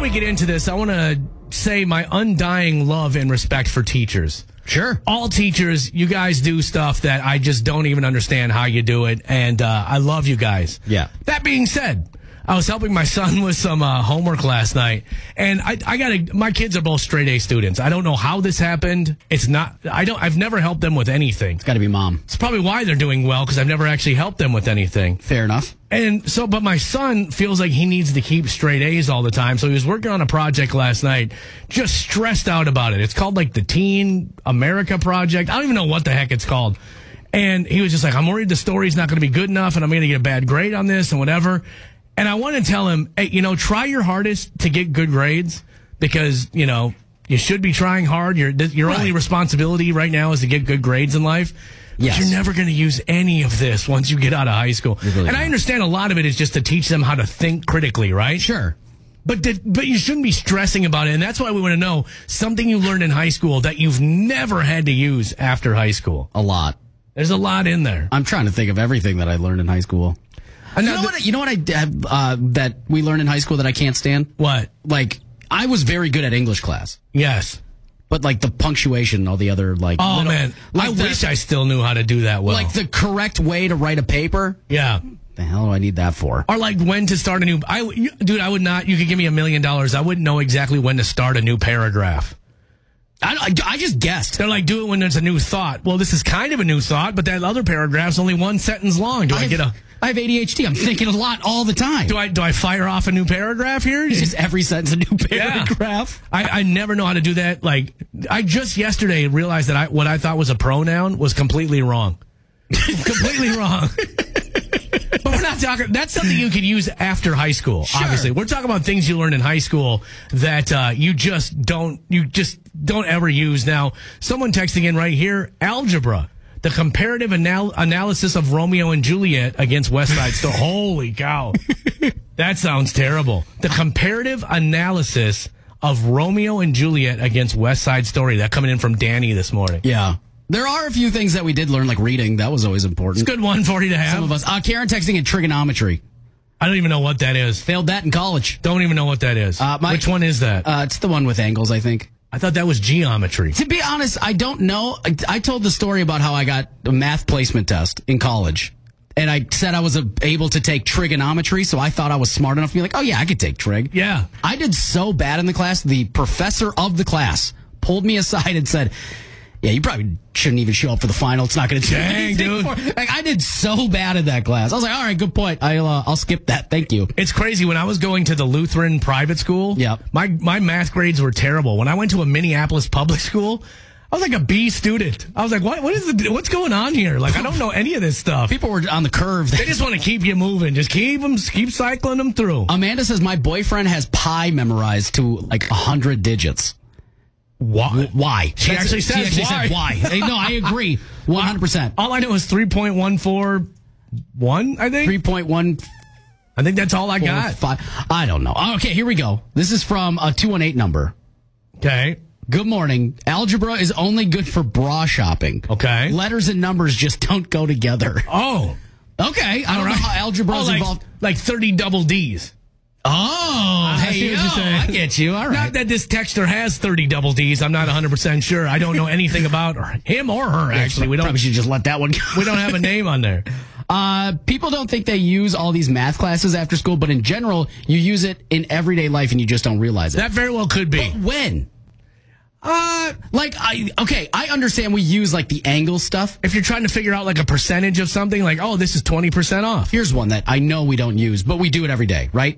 we get into this, I want to say my undying love and respect for teachers. Sure. All teachers, you guys do stuff that I just don't even understand how you do it, and I love you guys. Yeah. That being said, I was helping my son with some homework last night, and my kids are both straight A students. I don't know how this happened. I've never helped them with anything. It's got to be mom. It's probably why they're doing well, because I've never actually helped them with anything. Fair enough. And so, but my son feels like he needs to keep straight A's all the time. So he was working on a project last night, just stressed out about it. It's called like the Teen America Project. I don't even know what the heck it's called. And he was just like, I'm worried the story's not going to be good enough and I'm going to get a bad grade on this and whatever. And I want to tell him, hey, try your hardest to get good grades because, you should be trying hard. Your only responsibility right now is to get good grades in life. Yes. But you're never going to use any of this once you get out of high school. Really and I understand a lot of it is just to teach them how to think critically, right? Sure. But you shouldn't be stressing about it. And that's why we want to know something you learned in high school that you've never had to use after high school. A lot. There's a lot in there. I'm trying to think of everything that I learned in high school. You know what I that we learned in high school that I can't stand? What? Like, I was very good at English class. Yes. But, like, the punctuation and all the other, like... Oh, man. I wish I still knew how to do that well. Like, the correct way to write a paper? Yeah. The hell do I need that for? Or, like, when to start a new... I would not... You could give me $1 million. I wouldn't know exactly when to start a new paragraph. I just guessed. They're like, do it when there's a new thought. Well, this is kind of a new thought, but that other paragraph's only one sentence long. I have ADHD. I'm thinking a lot all the time. Do I fire off a new paragraph here? It's just every sentence a new paragraph. Yeah. I never know how to do that. Like, I just yesterday realized that what I thought was a pronoun was completely wrong. Completely wrong. But we're not talking... That's something you could use after high school, obviously. We're talking about things you learned in high school that you just don't ever use. Now, someone texting in right here, algebra. The comparative analysis of Romeo and Juliet against West Side Story. Holy cow. That sounds terrible. The comparative analysis of Romeo and Juliet against West Side Story. That coming in from Danny this morning. Yeah. There are a few things that we did learn, like reading. That was always important. It's a good one for you to have. Some of us. Karen texting in trigonometry. I don't even know what that is. Failed that in college. Don't even know what that is. Which one is that? It's the one with angles, I think. I thought that was geometry. To be honest, I don't know. I told the story about how I got a math placement test in college. And I said I was able to take trigonometry, so I thought I was smart enough to be like, oh, yeah, I could take trig. Yeah. I did so bad in the class, the professor of the class pulled me aside and said... Yeah, you probably shouldn't even show up for the final. It's not going to do anything dude. Like, I did so bad in that class. I was like, all right, good point. I'll skip that. Thank you. It's crazy. When I was going to the Lutheran private school, my math grades were terrible. When I went to a Minneapolis public school, I was like a B student. I was like, what's going on here? Like, I don't know any of this stuff. People were on the curve. They just want to keep you moving. Just keep cycling them through. Amanda says my boyfriend has pi memorized to like 100 digits. Why? She actually said why. No, I agree. 100%. All I know is 3.141, I think. 3.1. I think that's all I got. 5. I don't know. Okay, here we go. This is from a 218 number. Okay. Good morning. Algebra is only good for bra shopping. Okay. Letters and numbers just don't go together. Oh. Okay. I don't know how algebra is involved. Like 30 double Ds. Oh, hey, I get you. All right. Not that this texter has 30 double Ds. I'm not 100% sure. I don't know anything about him or her, actually. We probably should just let that one go. We don't have a name on there. People don't think they use all these math classes after school, but in general, you use it in everyday life and you just don't realize it. That very well could be. But when? I understand we use like the angle stuff. If you're trying to figure out like a percentage of something, like, oh, this is 20% off. Here's one that I know we don't use, but we do it every day, right?